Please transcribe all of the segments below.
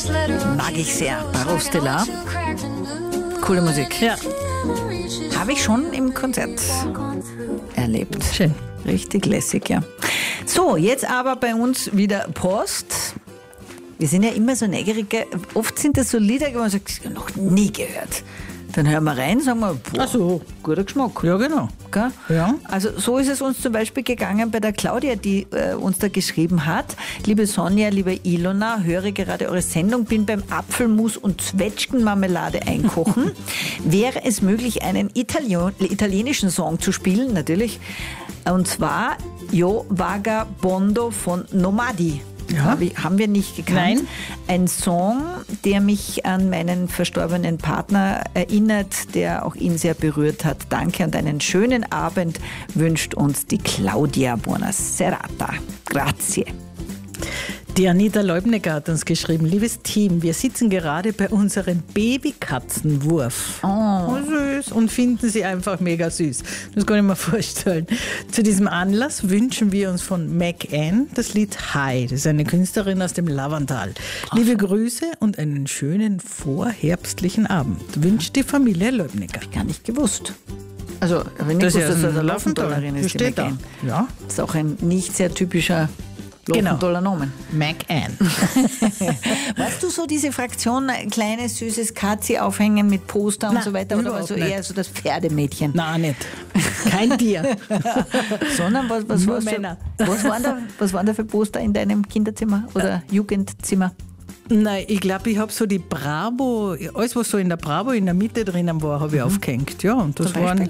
Mag ich sehr. Baro Stellar. Coole Musik. Ja. Habe ich schon im Konzert erlebt. Schön. Richtig lässig, ja. So, jetzt aber bei uns wieder Post. Wir sind ja immer so neugierig. Oft sind das so Lieder, wo man sagt, das habe ich noch nie gehört. Dann hören wir rein, sagen wir, boah, Ach so. guter Geschmack. Ja, genau. Gell? Ja. Also so ist es uns zum Beispiel gegangen bei der Claudia, die uns da geschrieben hat. Liebe Sonja, liebe Ilona, höre gerade eure Sendung, bin beim Apfelmus und Zwetschgenmarmelade einkochen. Wäre es möglich, einen italienischen Song zu spielen? Natürlich. Und zwar Io Vagabondo von Nomadi. Ja. Haben wir nicht gekannt. Nein. Ein Song, der mich an meinen verstorbenen Partner erinnert, der auch ihn sehr berührt hat. Danke und einen schönen Abend wünscht uns die Claudia. Buona serata. Grazie. Die Anita Leubnecker hat uns geschrieben, liebes Team, wir sitzen gerade bei unserem Babykatzenwurf. Oh, süß. Und finden sie einfach mega süß. Das kann ich mir vorstellen. Zu diesem Anlass wünschen wir uns von McAnn das Lied Hi. Das ist eine Künstlerin aus dem Lavantal. Liebe Grüße und einen schönen vorherbstlichen Abend. Wünscht die Familie Leubnecker. Gar nicht gewusst. Also, wenn ich Das wusste, ist dass ja das eine ein Laufendollerin ist, die steht da. McAnn. Ja. Das ist auch ein nicht sehr typischer Laufendoller Nomen. McAnn. Weißt du, so diese Fraktion, kleines, süßes Katzi aufhängen mit Poster und Nein, so weiter, oder überhaupt so nicht. eher so das Pferdemädchen? Nein, nicht. Kein Tier. Sondern was Nur war's Männer. Was waren da für Poster in deinem Kinderzimmer oder Jugendzimmer? Nein, ich glaube, ich habe so die Bravo, alles was so in der Bravo in der Mitte drinnen war, habe ich aufgehängt. Ja, und das Zum waren...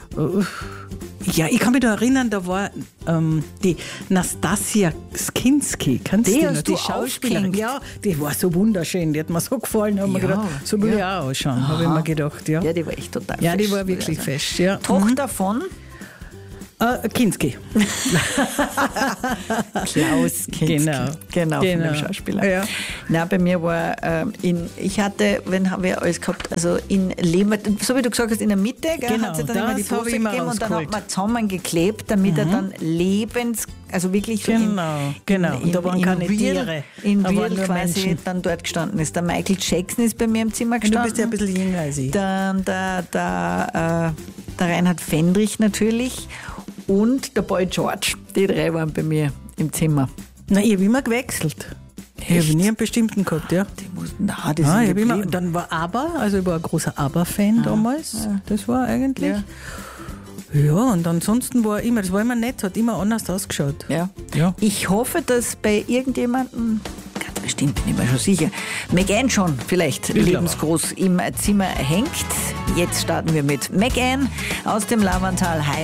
ja, ich kann mich da erinnern, da war die Nastasia Skinski. Kannst Die du hast noch? du Die Schauspielerin. aufgehängt? Ja, die war so wunderschön. Die hat mir so gefallen. Hab mir Ja, gedacht, so will ich auch ausschauen, habe ich mir gedacht. Ja, Ja, die war echt total ja, die fesch, war würde ich wirklich sagen. fest. Ja. Tochter von Kinski. Klaus Kinski. Genau. Von dem Schauspieler. Ja. Na, bei mir war ich hatte, wenn haben wir alles gehabt, also in Lehmann, so wie du gesagt hast, in der Mitte, gell, Genau, hat sie dann immer die das habe Poster ich immer gegeben und dann hat rausgeholt. man zusammengeklebt, damit er dann also wirklich so Genau. Und da waren keine Tiere. In Da waren Real nur quasi Menschen. dann dort gestanden ist. Der Michael Jackson ist bei mir im Zimmer Du gestanden. bist ja ein bisschen jünger als ich. Dann der Reinhard Fendrich natürlich und der Boy George. Die drei waren bei mir im Zimmer. Na, ich habe immer gewechselt. Ich habe nie einen bestimmten gehabt, ja. Die mussten, die Ah, sind ich hab immer, geblieben. dann war ABBA, also ich war ein großer ABBA-Fan damals. Das war eigentlich. Ja, und ansonsten war immer, das war immer nett, hat immer anders ausgeschaut. Ja. Ja. Ich hoffe, dass bei irgendjemandem, ganz bestimmt, bin ich mir schon sicher, McAnn schon vielleicht lebensgroß im Zimmer hängt. Jetzt starten wir mit McAnn aus dem Lavantal. Hi